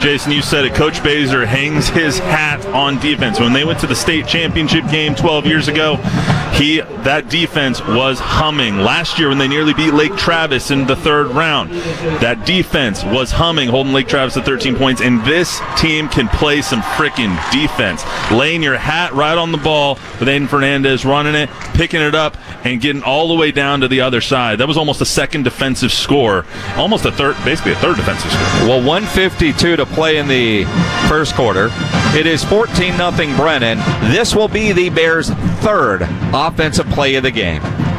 Jason, you said it. Coach Baser hangs his hat on defense. When they went to the state championship game 12 years ago, that defense was humming. Last year when they nearly beat Lake Travis in the third round, that defense was humming, holding Lake Travis to 13 points. And this team can play some freaking defense. Laying your hat right on the ball with Aiden Fernandez running it, picking it up, and getting all the way down to the other side. That was almost a second defensive score. Basically a third defensive score. Well, 1:52 to play in the first quarter. It is 14-0 Brennan. This will be the Bears' third offensive play of the game.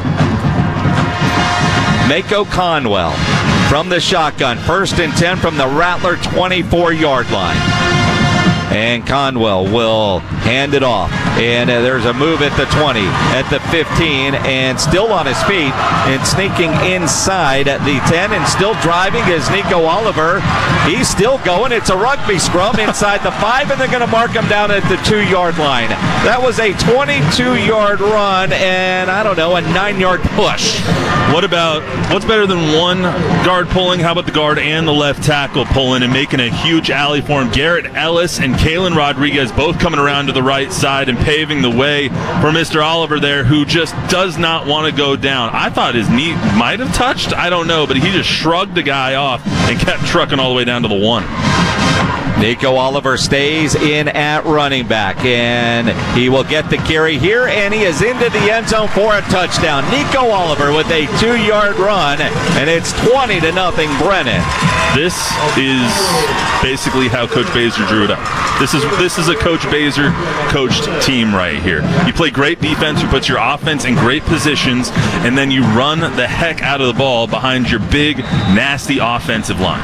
Mako Conwell from the shotgun. 1st and 10 from the Rattler 24-yard line. And Conwell will hand it off. And there's a move at the 20, at the 15, and still on his feet and sneaking inside at the 10 and still driving is Nico Oliver. He's still going. It's a rugby scrum inside the 5, and they're going to mark him down at the 2-yard line. That was a 22-yard run and, a 9-yard push. What's better than one guard pulling? How about the guard and the left tackle pulling and making a huge alley for him? Garrett Ellis and Kalen Rodriguez both coming around to the right side and paving the way for Mr. Oliver there, who just does not want to go down. I thought his knee might have touched. I don't know, but he just shrugged the guy off and kept trucking all the way down to the 1. Nico Oliver stays in at running back, and he will get the carry here, and he is into the end zone for a touchdown. Nico Oliver with a 2-yard run, and it's 20-0 Brennan. This is basically how Coach Baser drew it up. This is a Coach Baser coached team right here. You play great defense, you put your offense in great positions, and then you run the heck out of the ball behind your big, nasty offensive line.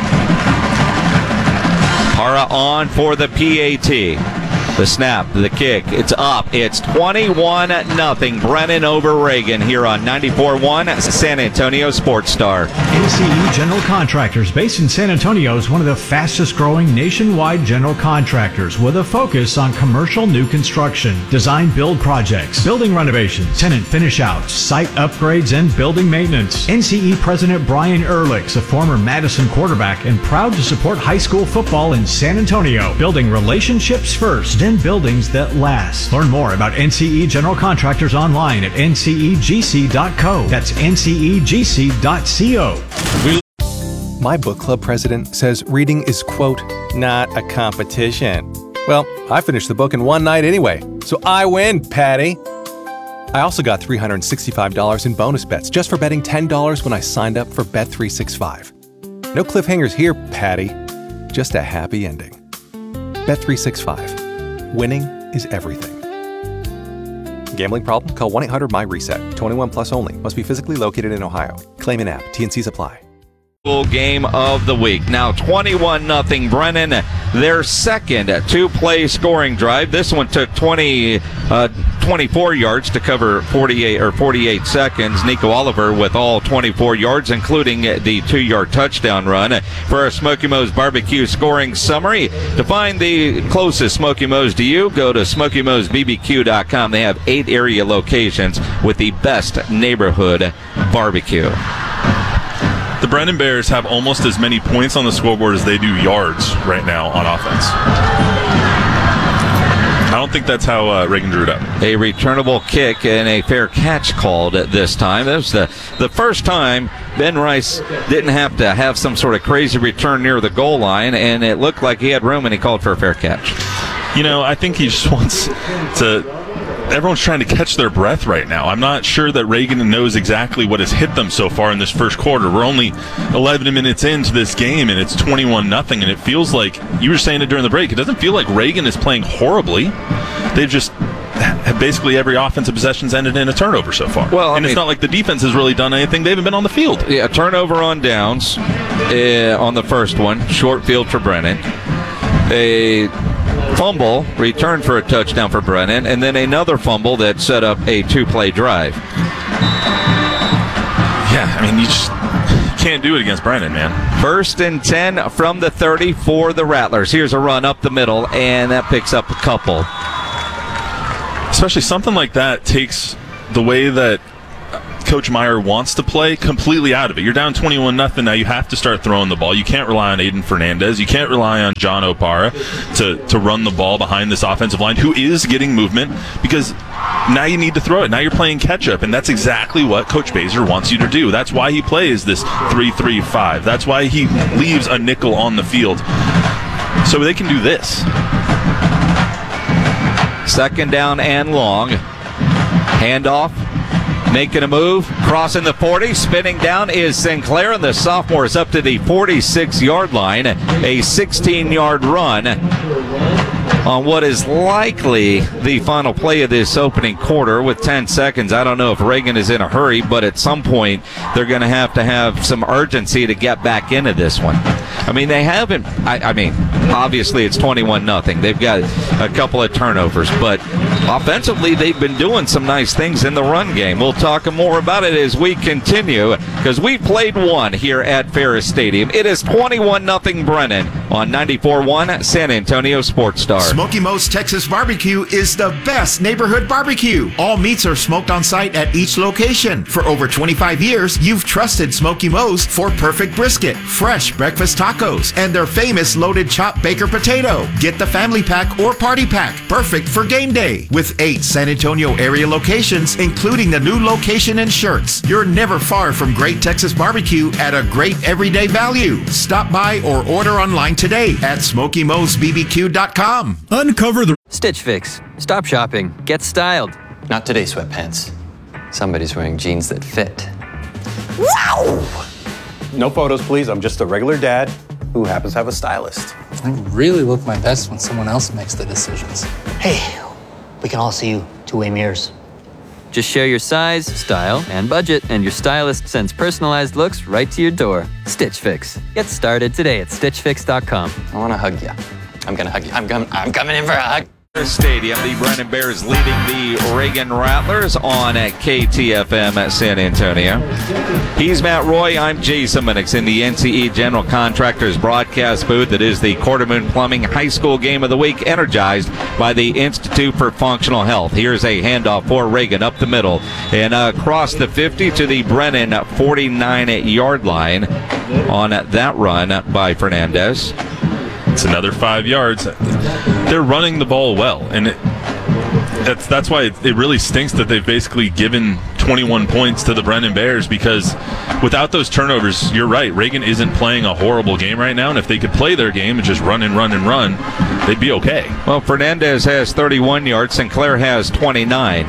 Para on for the PAT. The snap, the kick, it's up. It's 21-0 Brennan over Reagan here on 94.1 San Antonio Sports Star. NCE General Contractors, based in San Antonio, is one of the fastest growing nationwide general contractors with a focus on commercial new construction, design build projects, building renovations, tenant finish outs, site upgrades, and building maintenance. NCE President Brian Ehrlich's a former Madison quarterback and proud to support high school football in San Antonio, building relationships first and buildings that last. Learn more about NCE General Contractors online at ncegc.co. That's ncegc.co. My book club president says reading is, quote, not a competition. Well, I finished the book in one night anyway, so I win, Patty. I also got $365 in bonus bets just for betting $10 when I signed up for Bet365. No cliffhangers here, Patty. Just a happy ending. Bet365. Winning is everything. Gambling problem? Call 1-800-MY-RESET. 21 plus only. Must be physically located in Ohio. Claim in app. T&Cs apply. Game of the week. Now 21-0 Brennan, their second two-play scoring drive. This one took 24 yards to cover 48 seconds. Nico Oliver with all 24 yards, including the 2-yard touchdown run. For a Smoky Moe's Barbecue scoring summary, to find the closest Smoky Moe's to you, go to SmokyMoe'sBBQ.com. They have 8 area locations with the best neighborhood barbecue. The Brennan Bears have almost as many points on the scoreboard as they do yards right now on offense. I don't think that's how Reagan drew it up. A returnable kick and a fair catch called at this time. That was the first time Ben Rice didn't have to have some sort of crazy return near the goal line, and it looked like he had room, and he called for a fair catch. I think he just wants to... Everyone's trying to catch their breath right now. I'm not sure that Reagan knows exactly what has hit them so far in this first quarter. We're only 11 minutes into this game, and it's 21-0, and it feels like, you were saying it during the break, it doesn't feel like Reagan is playing horribly. They've just basically every offensive possession's ended in a turnover so far. Well, it's not like the defense has really done anything. They haven't been on the field. Yeah, turnover on downs on the first one. Short field for Brennan. A fumble returned for a touchdown for Brennan, and then another fumble that set up a two-play drive. Yeah, you just can't do it against Brennan, man. 1st and 10 from the 30 for the Rattlers. Here's a run up the middle, and that picks up a couple. Especially something like that takes the way that Coach Meyer wants to play completely out of it. You're down 21-0 now. You have to start throwing the ball. You can't rely on Aiden Fernandez. You can't rely on John Opara to run the ball behind this offensive line, who is getting movement, because now you need to throw it. Now you're playing catch-up, and that's exactly what Coach Baszler wants you to do. That's why he plays this 3-3-5. That's why he leaves a nickel on the field, so they can do this. Second down and long. Handoff. Making a move. Crossing the 40. Spinning down is Sinclair, and the sophomore is up to the 46-yard line. A 16-yard run on what is likely the final play of this opening quarter with 10 seconds. I don't know if Reagan is in a hurry, but at some point they're going to have some urgency to get back into this one. I mean, they haven't. I mean, obviously it's 21-0. They've got a couple of turnovers, but offensively they've been doing some nice things in the run game. We'll talk more about it as we continue, because we played one here at Ferris Stadium. It is 21-0 Brennan on 94.1 San Antonio Sports Star. Smoky Mo's Texas Barbecue is the best neighborhood barbecue. All meats are smoked on site at each location. For over 25 years, you've trusted Smoky Mo's for perfect brisket, fresh breakfast tacos, and their famous loaded chopped baker potato. Get the family pack or party pack, perfect for game day. With 8 San Antonio area locations, including the new location in Schertz, you're never far from great Texas barbecue at a great everyday value. Stop by or order online today at SmokyMo'sBBQ.com. Uncover the Stitch Fix. Stop shopping. Get styled. Not today, sweatpants. Somebody's wearing jeans that fit. Wow! No photos, please. I'm just a regular dad who happens to have a stylist. I really look my best when someone else makes the decisions. Hey, we can all see you two-way mirrors. Just share your size, style, and budget, and your stylist sends personalized looks right to your door. Stitch Fix. Get started today at StitchFix.com. I want to hug you. I'm going to hug you. I'm coming in for a hug. Stadium, the Brennan Bears leading the Reagan Rattlers on at KTFM at San Antonio. He's Matt Roy. I'm Jason Minix in the NCE General Contractors broadcast booth. It is the Quartermoon Plumbing High School Game of the Week, energized by the Institute for Functional Health. Here's a handoff for Reagan up the middle and across the 50 to the Brennan 49-yard line on that run by Fernandez. It's another 5 yards. They're running the ball well, and that's why it really stinks that they've basically given 21 points to the Brennan Bears, because without those turnovers, you're right, Reagan isn't playing a horrible game right now, and if they could play their game and just run, they'd be okay. Well, Fernandez has 31 yards. Sinclair has 29.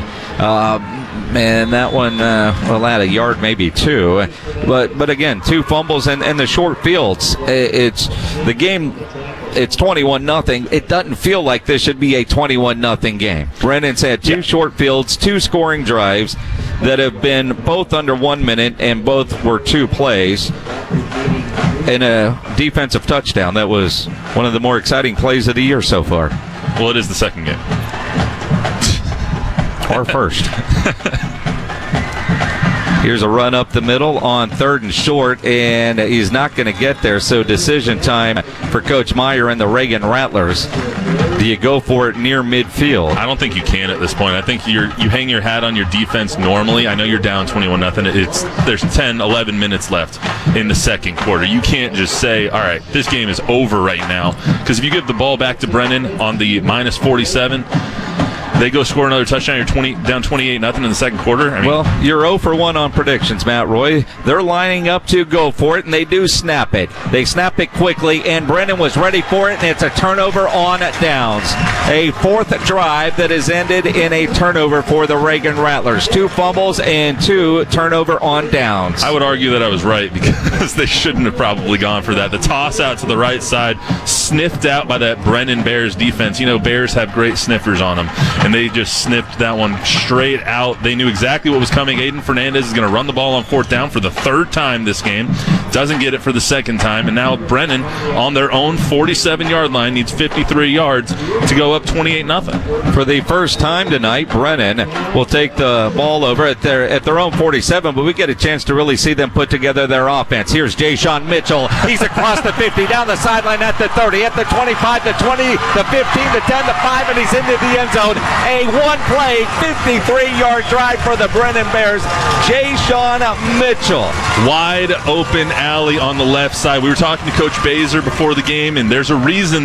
And that one will add a yard, maybe two. But again, 2 fumbles and the short fields. It's the game. It's 21-0. It doesn't feel like this should be a 21-0 game. Brennan's had 2 short fields, 2 scoring drives that have been both under 1 minute, and both were 2 plays, and a defensive touchdown. That was one of the more exciting plays of the year so far. Well, it is the second game. Or first. Here's a run up the middle on 3rd and short, and he's not going to get there, so decision time for Coach Meyer and the Reagan Rattlers. Do you go for it near midfield? I don't think you can at this point. I think you hang your hat on your defense normally. I know you're down 21-0. There's 10, 11 minutes left in the second quarter. You can't just say, all right, this game is over right now, because if you give the ball back to Brennan on the minus 47, they go score another touchdown. You're down 28-0 in the second quarter. Well, you're 0 for 1 on predictions, Matt Roy. They're lining up to go for it, and they do snap it. They snap it quickly, and Brennan was ready for it, and it's a turnover on downs. A 4th drive that has ended in a turnover for the Reagan Rattlers. 2 fumbles and 2 turnover on downs. I would argue that I was right, because they shouldn't have probably gone for that. The toss out to the right side, sniffed out by that Brennan Bears defense. You know, Bears have great sniffers on them, and they just snipped that one straight out. They knew exactly what was coming. Aiden Fernandez is going to run the ball on 4th down for the 3rd time this game. Doesn't get it for the 2nd time, and now Brennan on their own 47-yard line needs 53 yards to go up 28-0. For the first time tonight, Brennan will take the ball over at their own 47, but we get a chance to really see them put together their offense. Here's Jay-Sean Mitchell. He's across the 50, down the sideline at the 30, at the 25, the 20, the 15, the 10, the 5, and he's into the end zone. A one-play, 53-yard drive for the Brennan Bears. Jay-Sean Mitchell. Wide open alley on the left side. We were talking to Coach Baser before the game, and there's a reason